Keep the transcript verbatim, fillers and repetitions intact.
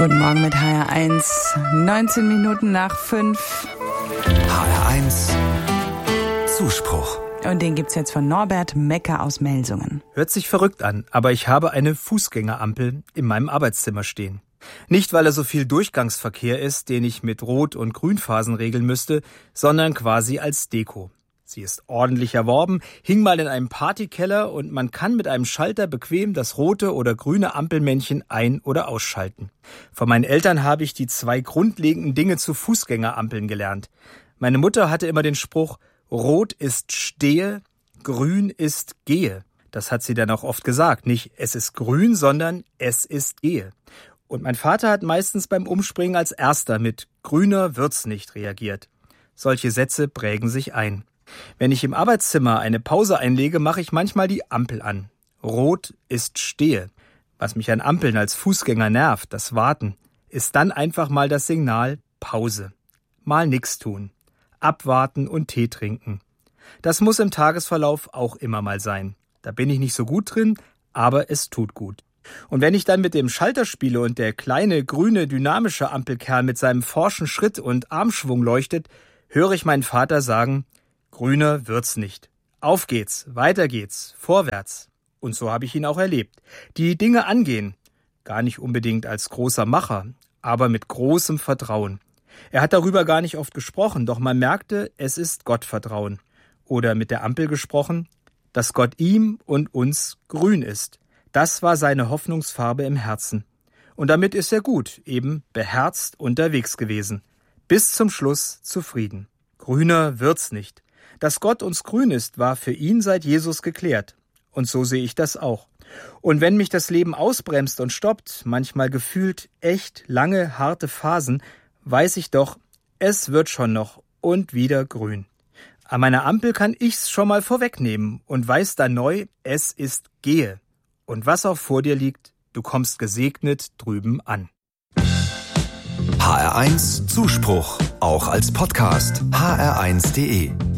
Guten Morgen mit H R eins, neunzehn Minuten nach fünf. H R eins Zuspruch. Und den gibt's jetzt von Norbert Mecker aus Melsungen. Hört sich verrückt an, aber ich habe eine Fußgängerampel in meinem Arbeitszimmer stehen. Nicht, weil er so viel Durchgangsverkehr ist, den ich mit Rot- und Grünphasen regeln müsste, sondern quasi als Deko. Sie ist ordentlich erworben, hing mal in einem Partykeller und man kann mit einem Schalter bequem das rote oder grüne Ampelmännchen ein- oder ausschalten. Von meinen Eltern habe ich die zwei grundlegenden Dinge zu Fußgängerampeln gelernt. Meine Mutter hatte immer den Spruch, Rot ist stehe, grün ist gehe. Das hat sie dann auch oft gesagt. Nicht es ist grün, sondern es ist gehe. Und mein Vater hat meistens beim Umspringen als Erster mit grüner wird's nicht reagiert. Solche Sätze prägen sich ein. Wenn ich im Arbeitszimmer eine Pause einlege, mache ich manchmal die Ampel an. Rot ist stehe. Was mich an Ampeln als Fußgänger nervt, das Warten, ist dann einfach mal das Signal Pause. Mal nix tun. Abwarten und Tee trinken. Das muss im Tagesverlauf auch immer mal sein. Da bin ich nicht so gut drin, aber es tut gut. Und wenn ich dann mit dem Schalter spiele und der kleine, grüne, dynamische Ampelkerl mit seinem forschen Schritt und Armschwung leuchtet, höre ich meinen Vater sagen, grüner wird's nicht. Auf geht's, weiter geht's, vorwärts. Und so habe ich ihn auch erlebt. Die Dinge angehen. Gar nicht unbedingt als großer Macher, aber mit großem Vertrauen. Er hat darüber gar nicht oft gesprochen, doch man merkte, es ist Gottvertrauen. Oder mit der Ampel gesprochen, dass Gott ihm und uns grün ist. Das war seine Hoffnungsfarbe im Herzen. Und damit ist er gut, eben beherzt unterwegs gewesen. Bis zum Schluss zufrieden. Grüner wird's nicht. Dass Gott uns grün ist, war für ihn seit Jesus geklärt. Und so sehe ich das auch. Und wenn mich das Leben ausbremst und stoppt, manchmal gefühlt echt lange, harte Phasen, weiß ich doch, es wird schon noch und wieder grün. An meiner Ampel kann ich's schon mal vorwegnehmen und weiß dann neu, es ist gehe. Und was auch vor dir liegt, du kommst gesegnet drüben an. H R eins Zuspruch, auch als Podcast. H R eins punkt de